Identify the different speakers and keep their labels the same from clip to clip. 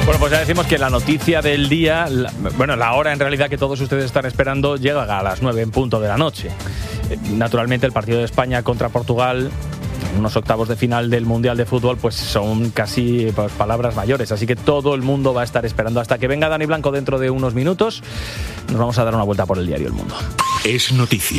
Speaker 1: Bueno, pues ya decimos que la noticia del día, la hora en realidad que todos ustedes están esperando, llega a las 9 en punto de la noche. Naturalmente el partido de España contra Portugal, unos octavos de final del Mundial de Fútbol, pues son casi palabras mayores, así que todo el mundo va a estar esperando hasta que venga Dani Blanco dentro de unos minutos. Nos vamos a dar una vuelta por el diario El Mundo.
Speaker 2: Es noticia.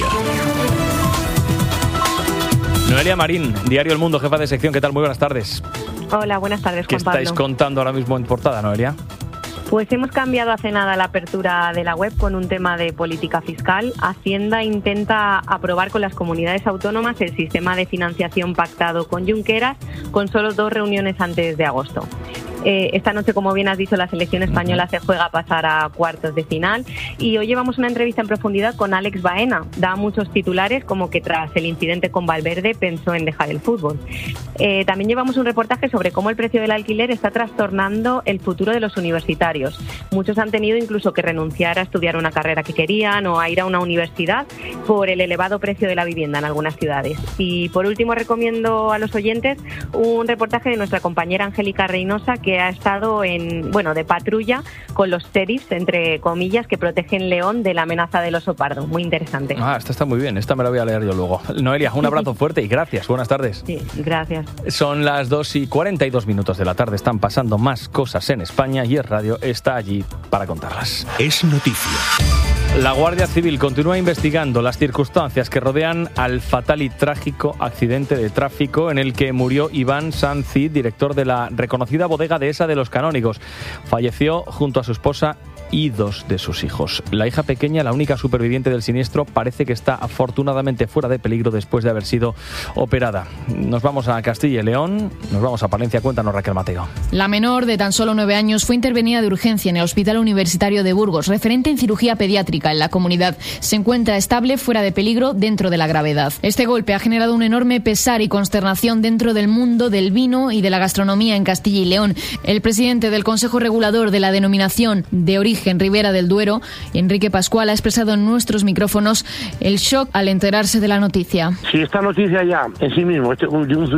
Speaker 1: Noelia Marín, Diario El Mundo, jefa de sección, ¿qué tal? Muy buenas tardes.
Speaker 3: Hola, buenas tardes, Juan Pablo.
Speaker 1: ¿Qué estáis contando ahora mismo en portada, Noelia?
Speaker 3: Pues hemos cambiado hace nada la apertura de la web con un tema de política fiscal. Hacienda intenta aprobar con las comunidades autónomas el sistema de financiación pactado con Junqueras con solo 2 reuniones antes de agosto. Esta noche, como bien has dicho, la selección española se juega a pasar a cuartos de final y hoy llevamos una entrevista en profundidad con Alex Baena. Da muchos titulares como que tras el incidente con Valverde pensó en dejar el fútbol. También llevamos un reportaje sobre cómo el precio del alquiler está trastornando el futuro de los universitarios. Muchos han tenido incluso que renunciar a estudiar una carrera que querían o a ir a una universidad por el elevado precio de la vivienda en algunas ciudades. Y por último recomiendo a los oyentes un reportaje de nuestra compañera Angélica Reynosa, que ha estado de patrulla con los sheriffs, entre comillas, que protegen León de la amenaza del oso pardo. Muy interesante.
Speaker 1: Esta está muy bien, esta me la voy a leer yo luego. Noelia, un abrazo fuerte y gracias. Buenas tardes.
Speaker 3: Sí, gracias.
Speaker 1: Son las 2:42 de la tarde, están pasando más cosas en España y Es Radio está allí para contarlas.
Speaker 2: Es noticia.
Speaker 1: La Guardia Civil continúa investigando las circunstancias que rodean al fatal y trágico accidente de tráfico en el que murió Iván Sanz Cid, director de la reconocida bodega dehesa de Los Canónigos. Falleció junto a su esposa y 2 de sus hijos. La hija pequeña, la única superviviente del siniestro, parece que está afortunadamente fuera de peligro después de haber sido operada. Nos vamos a Castilla y León, nos vamos a Palencia. Cuéntanos, Raquel Mateo.
Speaker 4: La menor, de tan solo 9 años, fue intervenida de urgencia en el Hospital Universitario de Burgos, referente en cirugía pediátrica en la comunidad. Se encuentra estable, fuera de peligro, dentro de la gravedad. Este golpe ha generado un enorme pesar y consternación dentro del mundo del vino y de la gastronomía en Castilla y León. El presidente del Consejo Regulador de la Denominación de Origen Ribera del Duero, Enrique Pascual, ha expresado en nuestros micrófonos el shock al enterarse de la noticia.
Speaker 5: Si esta noticia ya en sí mismo de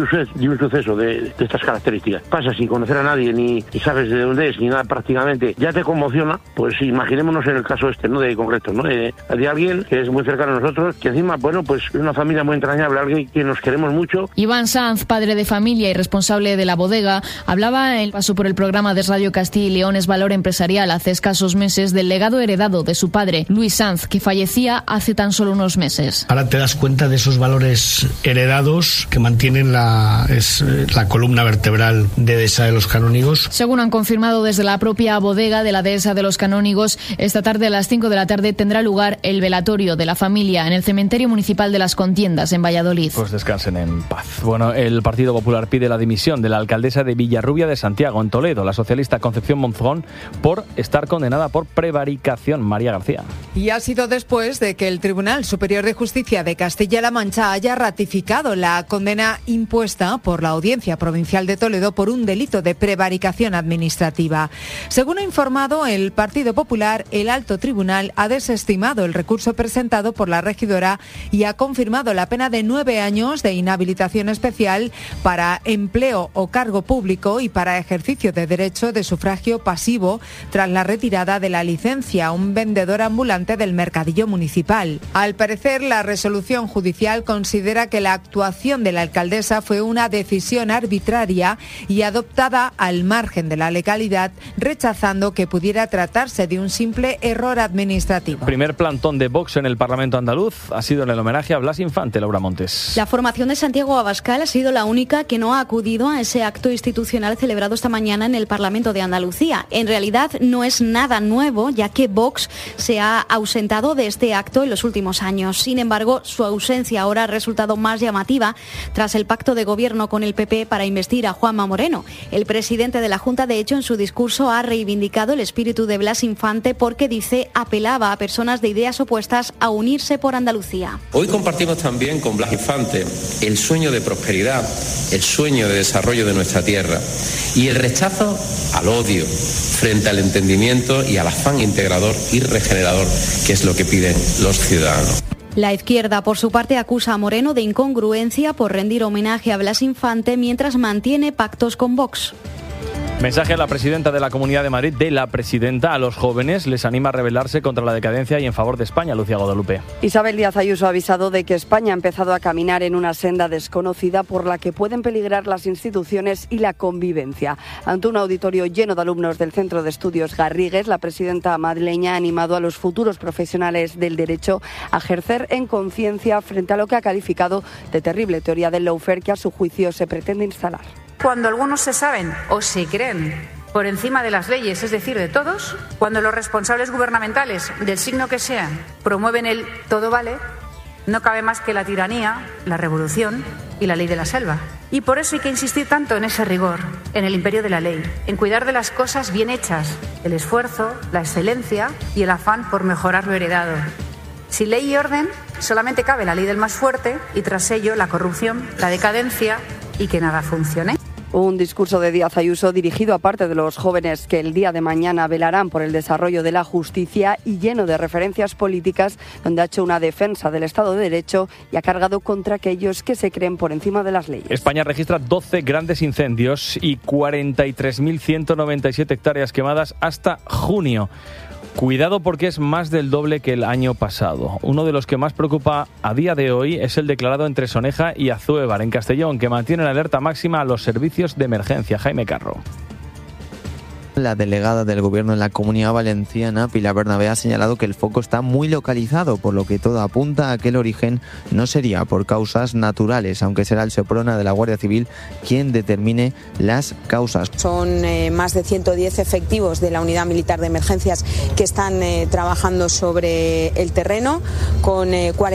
Speaker 5: un suceso de estas características pasa sin conocer a nadie ni sabes de dónde es ni nada prácticamente, ya te conmociona, pues imaginémonos en el caso de concreto, ¿no? De alguien que es muy cercano a nosotros, que encima, pues es una familia muy entrañable, alguien que nos queremos mucho.
Speaker 4: Iván Sanz, padre de familia y responsable de la bodega, hablaba en el paso por el programa de Radio Castilla y León Es Valor Empresarial hace escasos meses del legado heredado de su padre, Luis Sanz, que fallecía hace tan solo unos meses.
Speaker 6: Ahora te das cuenta de esos valores heredados que mantienen la columna vertebral de Dehesa de Los Canónigos.
Speaker 4: Según han confirmado desde la propia bodega de la Dehesa de Los Canónigos, esta tarde a las 5 de la tarde tendrá lugar el velatorio de la familia en el Cementerio Municipal de las Contiendas, en Valladolid.
Speaker 1: Pues descansen en paz. Bueno, el Partido Popular pide la dimisión de la alcaldesa de Villarrubia de Santiago, en Toledo, la socialista Concepción Monzón, por estar condenada por prevaricación. María García.
Speaker 7: Y ha sido después de que el Tribunal Superior de Justicia de Castilla-La Mancha haya ratificado la condena impuesta por la Audiencia Provincial de Toledo por un delito de prevaricación administrativa. Según ha informado el Partido Popular, el alto tribunal ha desestimado el recurso presentado por la regidora y ha confirmado la pena de 9 años de inhabilitación especial para empleo o cargo público y para ejercicio de derecho de sufragio pasivo tras la retirada de la licencia a un vendedor ambulante del mercadillo municipal. Al parecer, la resolución judicial considera que la actuación de la alcaldesa fue una decisión arbitraria y adoptada al margen de la legalidad, rechazando que pudiera tratarse de un simple error administrativo.
Speaker 1: Primer plantón de Vox en el Parlamento andaluz ha sido en el homenaje a Blas Infante. Laura Montes.
Speaker 8: La formación de Santiago Abascal ha sido la única que no ha acudido a ese acto institucional celebrado esta mañana en el Parlamento de Andalucía. En realidad no es nada nuevo, ya que Vox se ha ausentado de este acto en los últimos años. Sin embargo, su ausencia ahora ha resultado más llamativa tras el pacto de gobierno con el PP para investir a Juanma Moreno. El presidente de la Junta, de hecho, en su discurso ha reivindicado el espíritu de Blas Infante porque, dice, apelaba a personas de ideas opuestas a unirse por Andalucía.
Speaker 9: Hoy compartimos también con Blas Infante el sueño de prosperidad, el sueño de desarrollo de nuestra tierra y el rechazo al odio frente al entendimiento y al afán integrador y regenerador, que es lo que piden los ciudadanos.
Speaker 8: La izquierda, por su parte, acusa a Moreno de incongruencia por rendir homenaje a Blas Infante mientras mantiene pactos con Vox.
Speaker 1: Mensaje a la presidenta de la Comunidad de Madrid, a los jóvenes, les anima a rebelarse contra la decadencia y en favor de España. Lucía Guadalupe.
Speaker 10: Isabel Díaz Ayuso ha avisado de que España ha empezado a caminar en una senda desconocida por la que pueden peligrar las instituciones y la convivencia. Ante un auditorio lleno de alumnos del Centro de Estudios Garrigues, la presidenta madrileña ha animado a los futuros profesionales del derecho a ejercer en conciencia frente a lo que ha calificado de terrible teoría del lawfare que a su juicio se pretende instalar.
Speaker 11: Cuando algunos se saben o se creen por encima de las leyes, es decir, de todos, cuando los responsables gubernamentales, del signo que sean, promueven el todo vale, no cabe más que la tiranía, la revolución y la ley de la selva. Y por eso hay que insistir tanto en ese rigor, en el imperio de la ley, en cuidar de las cosas bien hechas, el esfuerzo, la excelencia y el afán por mejorar lo heredado. Sin ley y orden, solamente cabe la ley del más fuerte y tras ello la corrupción, la decadencia y que nada funcione.
Speaker 10: Un discurso de Díaz Ayuso dirigido a parte de los jóvenes que el día de mañana velarán por el desarrollo de la justicia y lleno de referencias políticas, donde ha hecho una defensa del Estado de Derecho y ha cargado contra aquellos que se creen por encima de las leyes.
Speaker 1: España registra 12 grandes incendios y 43.197 hectáreas quemadas hasta junio. Cuidado porque es más del doble que el año pasado. Uno de los que más preocupa a día de hoy es el declarado entre Soneja y Azúevar, en Castellón, que mantiene en alerta máxima a los servicios de emergencia. Jaime Carro.
Speaker 12: La delegada del Gobierno en la Comunidad Valenciana, Pilar Bernabé, ha señalado que el foco está muy localizado, por lo que todo apunta a que el origen no sería por causas naturales, aunque será el Seprona de la Guardia Civil quien determine las causas.
Speaker 13: Son más de 110 efectivos de la Unidad Militar de Emergencias que están trabajando sobre el terreno, con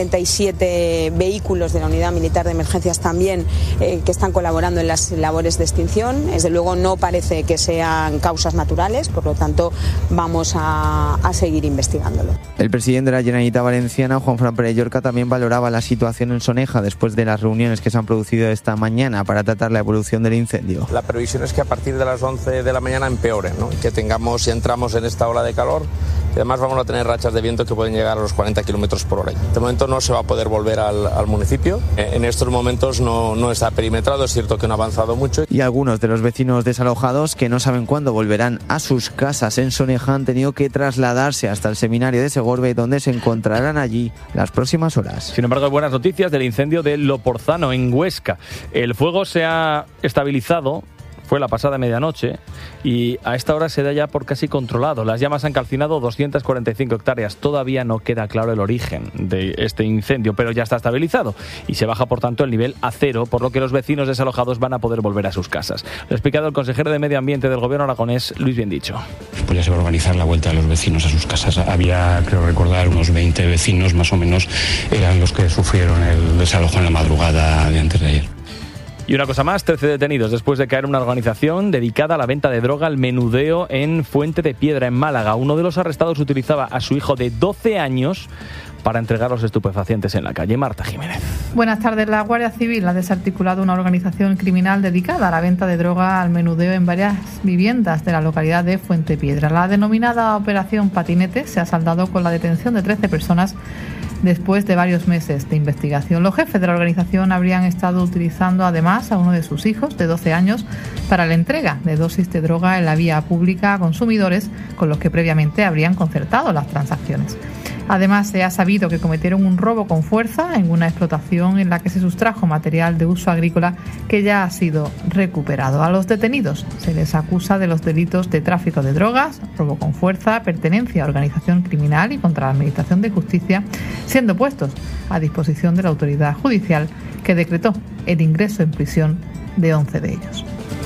Speaker 13: 47 vehículos de la Unidad Militar de Emergencias también que están colaborando en las labores de extinción. Desde luego no parece que sean causas naturales, por lo tanto vamos a seguir investigándolo.
Speaker 12: El presidente de la Generalitat Valenciana, Juanfran Pérez Llorca, también valoraba la situación en Soneja después de las reuniones que se han producido esta mañana para tratar la evolución del incendio.
Speaker 14: La previsión es que a partir de las 11 de la mañana empeore, ¿no? Que tengamos y entramos en esta ola de calor. Y además vamos a tener rachas de viento que pueden llegar a los 40 kilómetros por hora. De momento no se va a poder volver al municipio. En estos momentos no está perimetrado, es cierto que no ha avanzado mucho.
Speaker 12: Y algunos de los vecinos desalojados que no saben cuándo volverán a sus casas en Soneja han tenido que trasladarse hasta el seminario de Segorbe, donde se encontrarán allí las próximas horas.
Speaker 1: Sin embargo, hay buenas noticias del incendio de Loporzano, en Huesca. El fuego se ha estabilizado. Fue la pasada medianoche y a esta hora se da ya por casi controlado. Las llamas han calcinado 245 hectáreas. Todavía no queda claro el origen de este incendio, pero ya está estabilizado y se baja, por tanto, el nivel a cero, por lo que los vecinos desalojados van a poder volver a sus casas. Lo ha explicado el consejero de Medio Ambiente del Gobierno aragonés, Luis Biendicho.
Speaker 15: Pues ya se va a organizar la vuelta de los vecinos a sus casas. Había, creo recordar, unos 20 vecinos más o menos eran los que sufrieron el desalojo en la madrugada de antes de ayer.
Speaker 1: Y una cosa más, 13 detenidos después de caer una organización dedicada a la venta de droga, al menudeo, en Fuente de Piedra, en Málaga. Uno de los arrestados utilizaba a su hijo de 12 años para entregar los estupefacientes en la calle. Marta Jiménez.
Speaker 16: Buenas tardes. La Guardia Civil ha desarticulado una organización criminal dedicada a la venta de droga, al menudeo en varias viviendas de la localidad de Fuentepiedra. La denominada Operación Patinete se ha saldado con la detención de 13 personas después de varios meses de investigación. Los jefes de la organización habrían estado utilizando además a uno de sus hijos de 12 años para la entrega de dosis de droga en la vía pública a consumidores con los que previamente habrían concertado las transacciones. Además, se ha sabido que cometieron un robo con fuerza en una explotación en la que se sustrajo material de uso agrícola que ya ha sido recuperado. A los detenidos se les acusa de los delitos de tráfico de drogas, robo con fuerza, pertenencia a organización criminal y contra la Administración de Justicia, siendo puestos a disposición de la autoridad judicial que decretó el ingreso en prisión de 11 de ellos.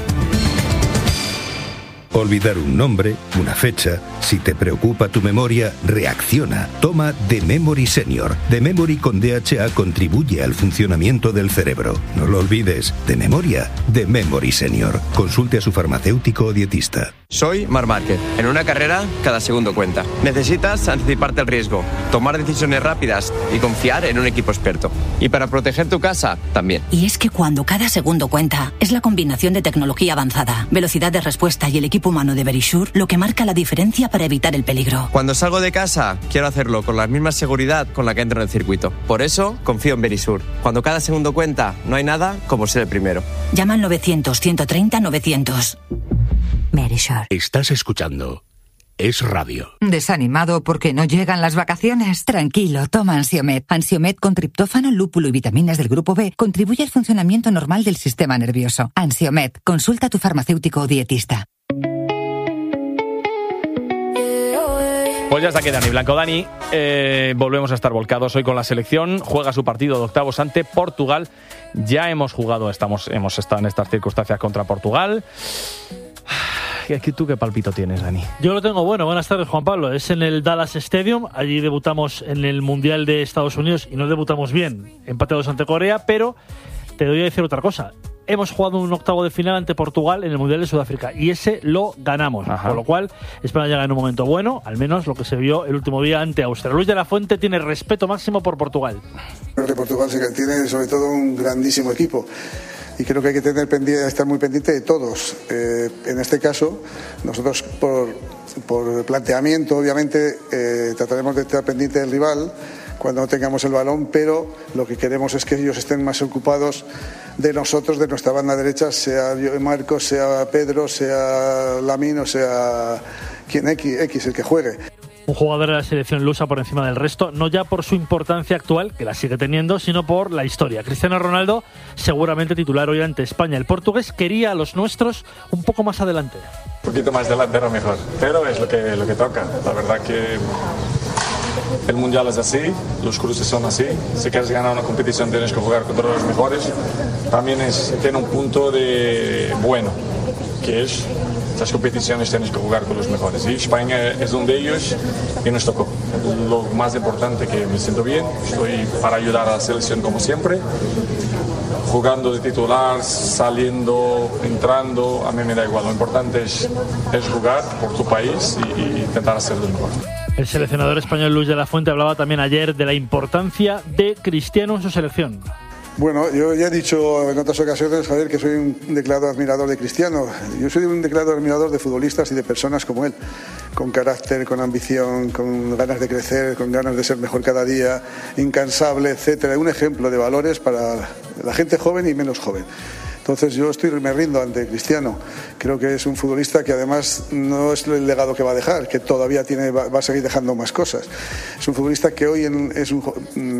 Speaker 2: Olvidar un nombre, una fecha. Si te preocupa tu memoria, reacciona. Toma The Memory Senior. The Memory con DHA contribuye al funcionamiento del cerebro. No lo olvides. De memoria, The Memory Senior. Consulte a su farmacéutico o dietista.
Speaker 17: Soy Marc Márquez. En una carrera, cada segundo cuenta. Necesitas anticiparte al riesgo, tomar decisiones rápidas y confiar en un equipo experto. Y para proteger tu casa, también.
Speaker 18: Y es que cuando cada segundo cuenta, es la combinación de tecnología avanzada, velocidad de respuesta y el equipo humano de Verisure lo que marca la diferencia para evitar el peligro.
Speaker 17: Cuando salgo de casa, quiero hacerlo con la misma seguridad con la que entro en el circuito. Por eso, confío en Verisure. Cuando cada segundo cuenta, no hay nada como ser el primero.
Speaker 18: Llama al 900 130 900.
Speaker 19: Verisure.
Speaker 2: Estás escuchando Es Radio.
Speaker 19: ¿Desanimado porque no llegan las vacaciones? Tranquilo, toma Ansiomed. Ansiomed con triptófano, lúpulo y vitaminas del grupo B contribuye al funcionamiento normal del sistema nervioso. Ansiomed, consulta a tu farmacéutico o dietista.
Speaker 1: Pues ya está aquí Dani Blanco. Dani, volvemos a estar volcados hoy con la selección. Juega su partido de octavos ante Portugal. Ya hemos jugado, hemos estado en estas circunstancias contra Portugal. ¿Tú qué palpito tienes, Dani?
Speaker 20: Yo lo tengo bueno. Buenas tardes, Juan Pablo. Es en el Dallas Stadium. Allí debutamos en el Mundial de Estados Unidos y no debutamos bien. Empatados ante Corea, pero te voy a decir otra cosa. Hemos jugado un octavo de final ante Portugal en el Mundial de Sudáfrica y ese lo ganamos. Ajá. Con lo cual, España llega en un momento bueno, al menos lo que se vio el último día ante Austria. Luis de la Fuente tiene respeto máximo por Portugal.
Speaker 21: Creo que Portugal tiene sobre todo un grandísimo equipo y creo que hay que estar muy pendiente de todos. En este caso, nosotros por planteamiento, obviamente, trataremos de estar pendiente del rival cuando no tengamos el balón, pero lo que queremos es que ellos estén más ocupados de nosotros, de nuestra banda derecha, sea Marcos, sea Pedro, sea Lamine o sea quien X el que juegue.
Speaker 20: Un jugador de la selección lusa por encima del resto, no ya por su importancia actual, que la sigue teniendo, sino por la historia. Cristiano Ronaldo, seguramente titular hoy ante España. El portugués quería a los nuestros un poco más adelante.
Speaker 22: Un poquito más delantero mejor, pero es lo que toca. La verdad que el mundial es así, los cruces son así. Si quieres ganar una competición tienes que jugar contra los mejores. También tiene un punto de bueno, que es las competiciones tienes que jugar con los mejores. Y España es uno de ellos y nos tocó. Lo más importante que me siento bien, estoy para ayudar a la selección como siempre. Jugando de titular, saliendo, entrando, a mí me da igual. Lo importante es jugar por tu país y intentar hacerlo mejor.
Speaker 20: El seleccionador español Luis de la Fuente hablaba también ayer de la importancia de Cristiano en su selección.
Speaker 21: Bueno, yo ya he dicho en otras ocasiones, Javier, que soy un declarado admirador de Cristiano. Yo soy un declarado admirador de futbolistas y de personas como él, con carácter, con ambición, con ganas de crecer, con ganas de ser mejor cada día, incansable, etcétera. Un ejemplo de valores para la gente joven y menos joven. Entonces yo me rindo ante Cristiano. Creo que es un futbolista que además no es el legado que va a dejar, que todavía va a seguir dejando más cosas. Es un futbolista que hoy es un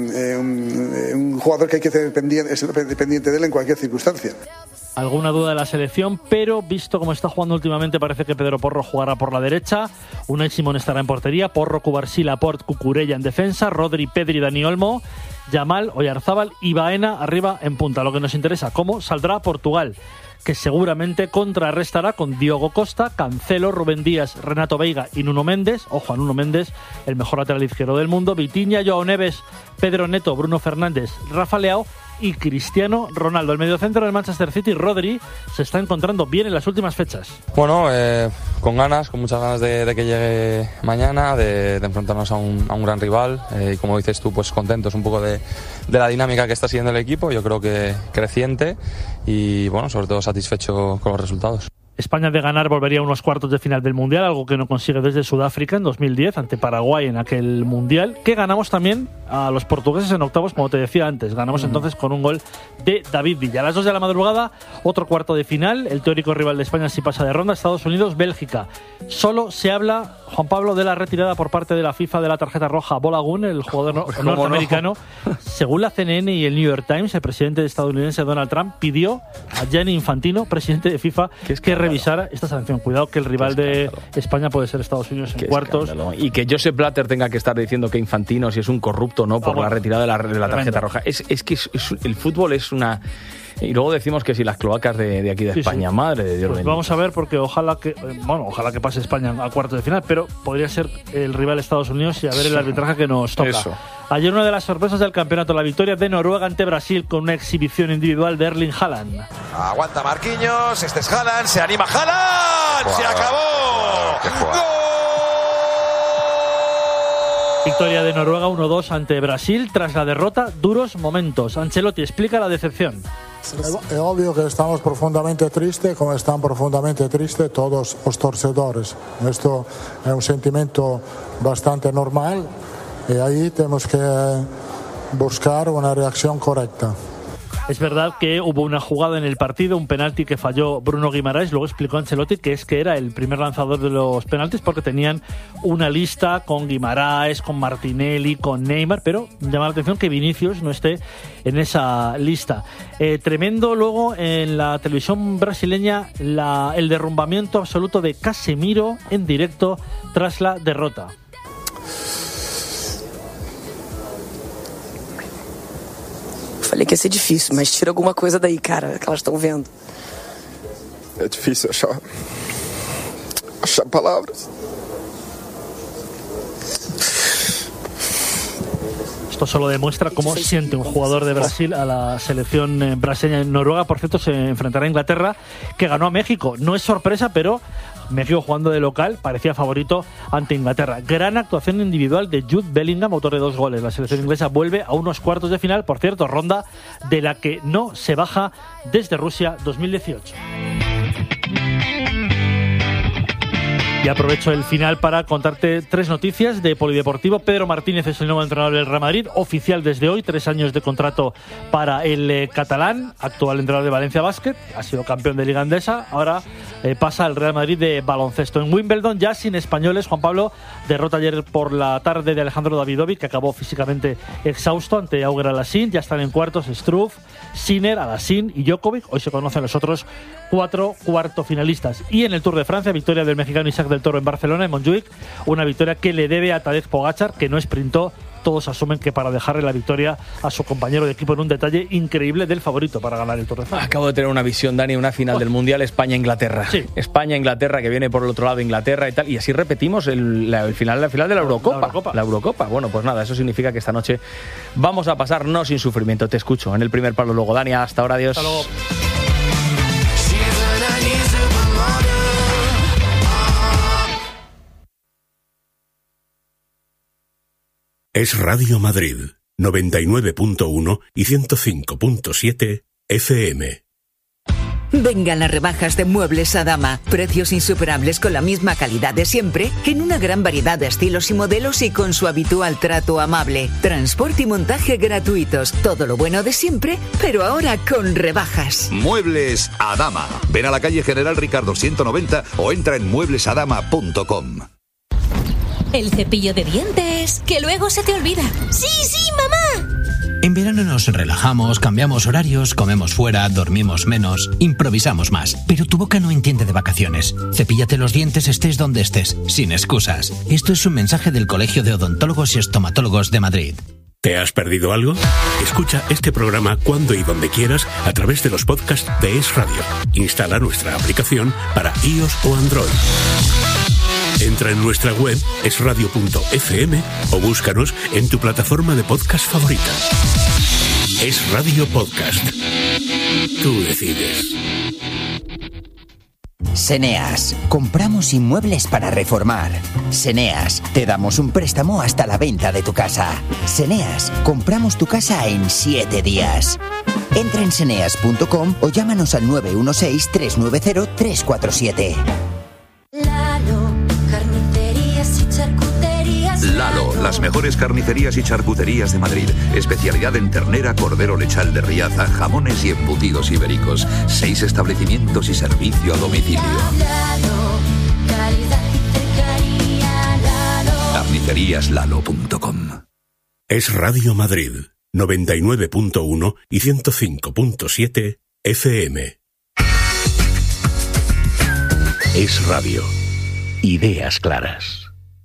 Speaker 21: jugador que hay que tener pendiente de él en cualquier circunstancia.
Speaker 20: Alguna duda de la selección, pero visto cómo está jugando últimamente, parece que Pedro Porro jugará por la derecha, Unai Simón estará en portería, Porro, Cubarsí, Laporte, Cucurella en defensa, Rodri, Pedri, Dani Olmo, Yamal, Oyarzábal y Baena arriba en punta. Lo que nos interesa, cómo saldrá Portugal, que seguramente contrarrestará con Diogo Costa, Cancelo, Rubén Díaz, Renato Veiga y Nuno Méndez. Ojo a Nuno Méndez, el mejor lateral izquierdo del mundo. Vitinha, Joao Neves, Pedro Neto, Bruno Fernández, Rafa Leao y Cristiano Ronaldo. El mediocentro del Manchester City, Rodri, se está encontrando bien en las últimas fechas.
Speaker 23: Bueno, con muchas ganas de que llegue mañana, de enfrentarnos a un gran rival. Y como dices tú, pues contentos un poco de la dinámica que está siguiendo el equipo. Yo creo que creciente y bueno, sobre todo satisfecho con los resultados.
Speaker 20: España, de ganar, volvería a unos cuartos de final del Mundial, algo que no consigue desde Sudáfrica en 2010 ante Paraguay en aquel Mundial, que ganamos también a los portugueses en octavos, como te decía antes. Ganamos entonces con un gol de David Villa. A las 2 de la madrugada, otro cuarto de final. El teórico rival de España si pasa de ronda, Estados Unidos, Bélgica. Solo se habla, Juan Pablo, de la retirada por parte de la FIFA de la tarjeta roja a Bolagun, el jugador norteamericano. No. Según la CNN y el New York Times, el presidente estadounidense Donald Trump pidió a Gianni Infantino, presidente de FIFA, que revisara esta sanción. Cuidado, que el rival de España puede ser Estados Unidos en cuartos.
Speaker 1: Escándalo. Y que Josep Blatter tenga que estar diciendo que Infantino si es un corrupto no por la retirada de la tarjeta roja. Es que el fútbol es una... Y luego decimos que si las cloacas de aquí de España, sí. Madre de Dios.
Speaker 20: Pues vamos a ver, porque ojalá que pase España a cuartos de final, pero podría ser el rival Estados Unidos y a ver el arbitraje que nos toca. Eso. Ayer una de las sorpresas del campeonato, la victoria de Noruega ante Brasil con una exhibición individual de Erling Haaland.
Speaker 24: Aguanta Marquinhos, este es Haaland, se anima Haaland, ¡se acabó! ¡Gol!
Speaker 20: Victoria de Noruega 1-2 ante Brasil. Tras la derrota, duros momentos. Ancelotti explica la decepción.
Speaker 25: Es obvio que estamos profundamente tristes, como están profundamente tristes todos los torcedores. Esto es un sentimiento bastante normal y ahí tenemos que buscar una reacción correcta.
Speaker 20: Es verdad que hubo una jugada en el partido, un penalti que falló Bruno Guimaraes, luego explicó Ancelotti que era el primer lanzador de los penaltis porque tenían una lista con Guimaraes, con Martinelli, con Neymar, pero llama la atención que Vinicius no esté en esa lista. Tremendo luego en la televisión brasileña el derrumbamiento absoluto de Casemiro en directo tras la derrota.
Speaker 3: Falei que ia ser difícil, mas tira alguma coisa daí, cara, que elas estão vendo.
Speaker 4: É difícil achar palavras.
Speaker 20: Esto solo demuestra cómo siente un jugador de Brasil a la selección brasileña. En Noruega, por cierto, se enfrentará a Inglaterra, que ganó a México. No es sorpresa, pero México, jugando de local, parecía favorito ante Inglaterra. Gran actuación individual de Jude Bellingham, autor de 2 goles. La selección inglesa vuelve a unos cuartos de final, por cierto, ronda de la que no se baja desde Rusia 2018. Y aprovecho el final para contarte 3 noticias de polideportivo. Pedro Martínez es el nuevo entrenador del Real Madrid, oficial desde hoy, 3 años de contrato para el catalán, actual entrenador de Valencia Basket, ha sido campeón de Liga Endesa, ahora pasa al Real Madrid de baloncesto. En Wimbledon, ya sin españoles, Juan Pablo, derrota ayer por la tarde de Alejandro Davidovic, que acabó físicamente exhausto ante Auger Aliassime. Ya están en cuartos Struff, Sinner, Aliassime y Djokovic. Hoy se conocen los otros 4 cuartofinalistas. Y en el Tour de Francia, victoria del mexicano Isaac del Toro en Barcelona, en Montjuic, una victoria que le debe a Tadej Pogačar, que no sprintó. Todos asumen que para dejarle la victoria a su compañero de equipo en un detalle increíble del favorito para ganar el Tour de Francia.
Speaker 1: Acabo de tener una visión, Dani, una final del Mundial España-Inglaterra. Sí. España-Inglaterra, que viene por el otro lado de Inglaterra y tal, y así repetimos la final de la Eurocopa. La Eurocopa. Bueno, pues nada, eso significa que esta noche vamos a pasar no sin sufrimiento. Te escucho en el primer palo luego. Dani, hasta ahora, adiós.
Speaker 20: Hasta luego.
Speaker 2: Es Radio Madrid, 99.1 y 105.7 FM.
Speaker 5: Vengan las rebajas de Muebles Adama. Precios insuperables con la misma calidad de siempre, en una gran variedad de estilos y modelos y con su habitual trato amable. Transporte y montaje gratuitos. Todo lo bueno de siempre, pero ahora con rebajas.
Speaker 6: Muebles Adama. Ven a la calle General Ricardo 190 o entra en mueblesadama.com.
Speaker 7: El cepillo de dientes, que luego se te olvida. ¡Sí, mamá!
Speaker 26: En verano nos relajamos, cambiamos horarios, comemos fuera, dormimos menos, improvisamos más. Pero tu boca no entiende de vacaciones. Cepíllate los dientes estés donde estés, sin excusas. Esto es un mensaje del Colegio de Odontólogos y Estomatólogos de Madrid.
Speaker 2: ¿Te has perdido algo? Escucha este programa cuando y donde quieras a través de los podcasts de Es Radio. Instala nuestra aplicación para iOS o Android. Entra en nuestra web esradio.fm o búscanos en tu plataforma de podcast favorita. Es Radio Podcast. Tú decides.
Speaker 27: Seneas. Compramos inmuebles para reformar. Seneas. Te damos un préstamo hasta la venta de tu casa. Seneas. Compramos tu casa en 7 días. Entra en seneas.com o llámanos al 916-390-347.
Speaker 6: Lalo, las mejores carnicerías y charcuterías de Madrid. Especialidad en ternera, cordero lechal de Riaza, jamones y embutidos ibéricos. 6 establecimientos y servicio a domicilio. Carniceríaslalo.com.
Speaker 2: Es Radio Madrid, 99.1 y 105.7 FM. Es Radio. Ideas claras.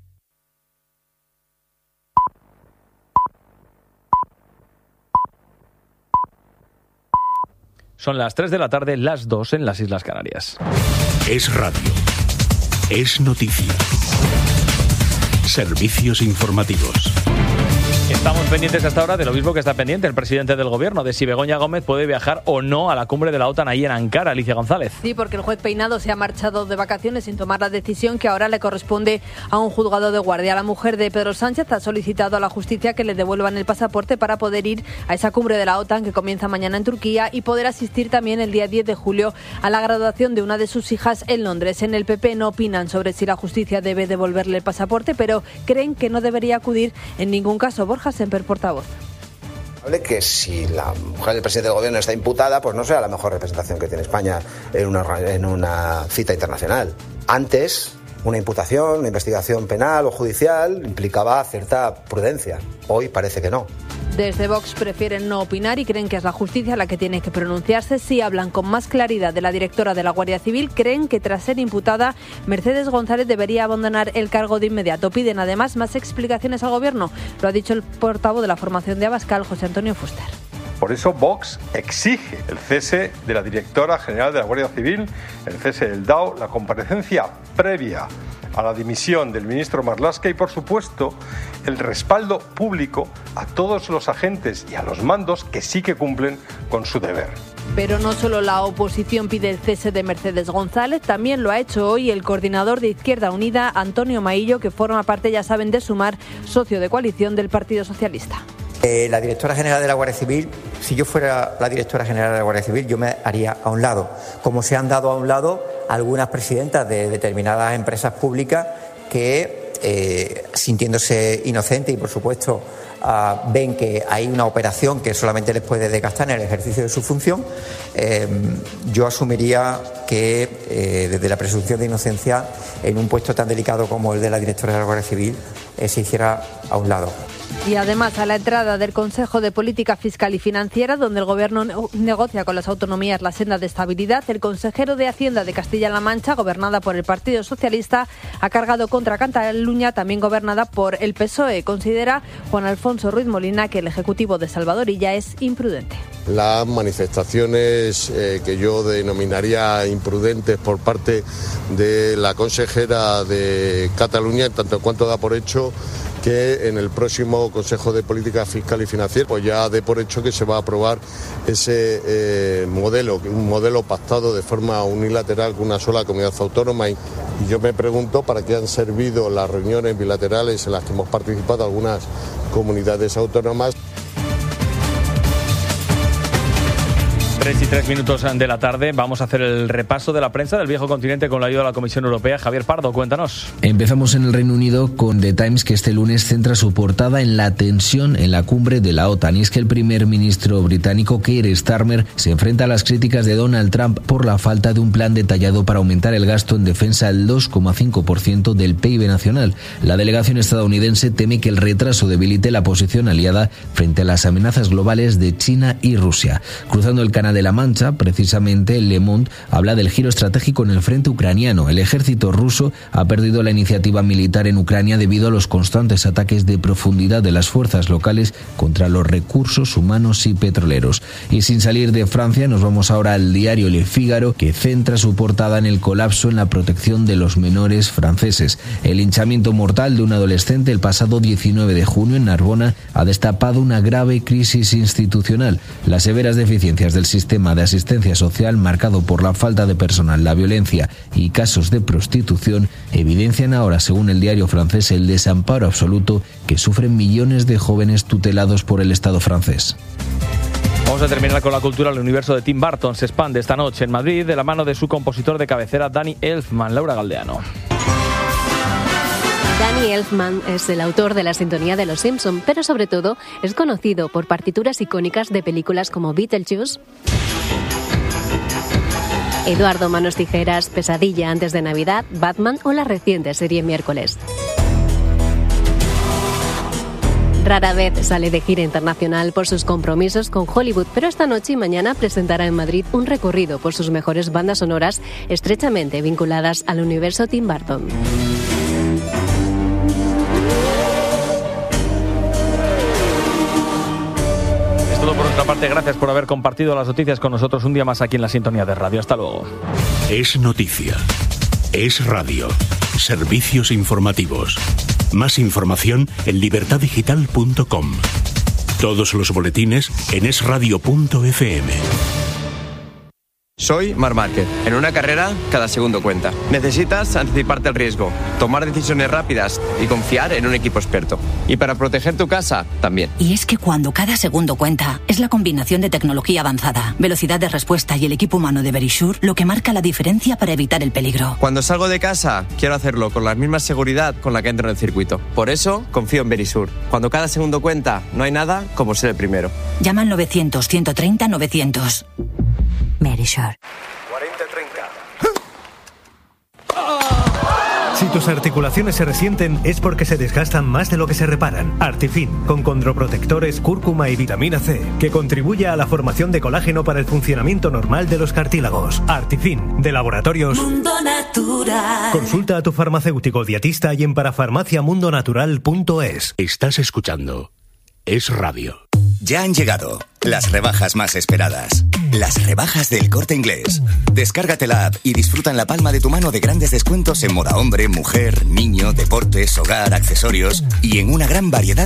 Speaker 1: Son las 3 de la tarde, las 2 en las Islas Canarias.
Speaker 2: Es radio. Es noticia. Servicios informativos.
Speaker 1: Estamos pendientes hasta ahora de lo mismo que está pendiente el presidente del gobierno, de si Begoña Gómez puede viajar o no a la cumbre de la OTAN ahí en Ankara. Alicia González.
Speaker 28: Sí, porque el juez Peinado se ha marchado de vacaciones sin tomar la decisión que ahora le corresponde a un juzgado de guardia. La mujer de Pedro Sánchez ha solicitado a la justicia que le devuelvan el pasaporte para poder ir a esa cumbre de la OTAN que comienza mañana en Turquía y poder asistir también el día 10 de julio a la graduación de una de sus hijas en Londres. En el PP no opinan sobre si la justicia debe devolverle el pasaporte, pero creen que no debería acudir en ningún caso. Borja Semper, portavoz.
Speaker 8: Que si la mujer del presidente del gobierno está imputada, pues no sea la mejor representación que tiene España en una cita internacional. Antes, una imputación, una investigación penal o judicial implicaba cierta prudencia. Hoy parece que no.
Speaker 28: Desde Vox prefieren no opinar y creen que es la justicia la que tiene que pronunciarse. Sí hablan con más claridad de la directora de la Guardia Civil. Creen que tras ser imputada, Mercedes González debería abandonar el cargo de inmediato. Piden además más explicaciones al Gobierno. Lo ha dicho el portavoz de la formación de Abascal, José Antonio Fuster.
Speaker 9: Por eso Vox exige el cese de la directora general de la Guardia Civil, el cese del DAO, la comparecencia previa a la dimisión del ministro Marlaska y, por supuesto, el respaldo público a todos los agentes y a los mandos que sí que cumplen con su deber.
Speaker 28: Pero no solo la oposición pide el cese de Mercedes González, también lo ha hecho hoy el coordinador de Izquierda Unida, Antonio Maillo, que forma parte, ya saben, de Sumar, socio de coalición del Partido Socialista.
Speaker 10: La directora general de la Guardia Civil, si yo fuera la directora general de la Guardia Civil, yo me haría a un lado, como se han dado a un lado algunas presidentas de determinadas empresas públicas que, sintiéndose inocentes y, por supuesto, ven que hay una operación que solamente les puede desgastar en el ejercicio de su función, yo asumiría que desde la presunción de inocencia, en un puesto tan delicado como el de la directora de la Guardia Civil, se hiciera a un lado.
Speaker 28: Y además, a la entrada del Consejo de Política Fiscal y Financiera, donde el Gobierno negocia con las autonomías la senda de estabilidad, el consejero de Hacienda de Castilla-La Mancha, gobernada por el Partido Socialista, ha cargado contra Cataluña, también gobernada por el PSOE. Considera Juan Alfonso Ruiz Molina que el Ejecutivo de Salvador Illa es imprudente.
Speaker 11: Las manifestaciones que yo denominaría imprudentes por parte de la consejera de Cataluña, en tanto en cuanto da por hecho que en el próximo Consejo de Política Fiscal y Financiera pues ya dé por hecho que se va a aprobar ese modelo, un modelo pactado de forma unilateral con una sola comunidad autónoma. Y yo me pregunto para qué han servido las reuniones bilaterales en las que hemos participado algunas comunidades autónomas.
Speaker 1: 3:03 de la tarde. Vamos a hacer el repaso de la prensa del viejo continente con la ayuda de la Comisión Europea. Javier Pardo, cuéntanos.
Speaker 26: Empezamos en el Reino Unido con The Times, que este lunes centra su portada en la tensión en la cumbre de la OTAN. Y es que el primer ministro británico, Keir Starmer, se enfrenta a las críticas de Donald Trump por la falta de un plan detallado para aumentar el gasto en defensa al 2,5% del PIB nacional. La delegación estadounidense teme que el retraso debilite la posición aliada frente a las amenazas globales de China y Rusia. Cruzando el Canal de la Mancha, precisamente, Le Monde habla del giro estratégico en el frente ucraniano. El ejército ruso ha perdido la iniciativa militar en Ucrania debido a los constantes ataques de profundidad de las fuerzas locales contra los recursos humanos y petroleros. Y sin salir de Francia, nos vamos ahora al diario Le Figaro, que centra su portada en el colapso en la protección de los menores franceses. El linchamiento mortal de un adolescente el pasado 19 de junio en Narbona ha destapado una grave crisis institucional. Las severas deficiencias del sistema de asistencia social, marcado por la falta de personal, la violencia y casos de prostitución, evidencian ahora, según el diario francés, el desamparo absoluto que sufren millones de jóvenes tutelados por el Estado francés.
Speaker 1: Vamos a terminar con la cultura. El universo de Tim Burton se expande esta noche en Madrid de la mano de su compositor de cabecera, Danny Elfman. Laura Galdeano.
Speaker 12: Danny Elfman es el autor de la sintonía de Los Simpson, pero sobre todo es conocido por partituras icónicas de películas como Beetlejuice, Eduardo Manos Tijeras, Pesadilla antes de Navidad, Batman o la reciente serie Miércoles. Rara vez sale de gira internacional por sus compromisos con Hollywood, pero esta noche y mañana presentará en Madrid un recorrido por sus mejores bandas sonoras estrechamente vinculadas al universo Tim Burton.
Speaker 1: Por nuestra parte, gracias por haber compartido las noticias con nosotros un día más aquí en la sintonía de radio. Hasta luego.
Speaker 2: Es noticia. Es radio. Servicios informativos. Más información en libertadigital.com. Todos los boletines en esradio.fm.
Speaker 17: Soy Marc Márquez. En una carrera, cada segundo cuenta. Necesitas anticiparte al riesgo. tomar decisiones rápidas y confiar en un equipo experto. Y para proteger tu casa, también.
Speaker 13: Y es que cuando cada segundo cuenta, es la combinación de tecnología avanzada, velocidad de respuesta y el equipo humano de Verisure lo que marca la diferencia para evitar el peligro.
Speaker 17: Cuando salgo de casa, quiero hacerlo con la misma seguridad con la que entro en el circuito. Por eso, confío en Verisure. Cuando cada segundo cuenta, no hay nada como ser el primero.
Speaker 13: Llama al 900-130-900. Verisure.
Speaker 14: 40-30. Si tus articulaciones se resienten es porque se desgastan más de lo que se reparan. Artifin, con condroprotectores, cúrcuma y vitamina C, que contribuye a la formación de colágeno para el funcionamiento normal de los cartílagos. Artifin, de Laboratorios
Speaker 15: Mundo Natural.
Speaker 14: Consulta a tu farmacéutico dietista y en parafarmaciamundonatural.es.
Speaker 2: Estás escuchando Es Radio.
Speaker 16: Ya han llegado las rebajas más esperadas. Las rebajas del Corte Inglés. Descárgate la app y disfruta en la palma de tu mano de grandes descuentos en moda hombre, mujer, niño, deportes, hogar, accesorios y en una gran variedad